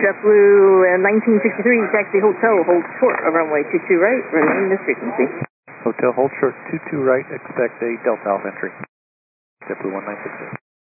JetBlue 1963, taxi Hotel, hold short of runway 22 right, remain this frequency. Hotel, hold short 22 right, expect a Delta Alpha entry. JetBlue 1963.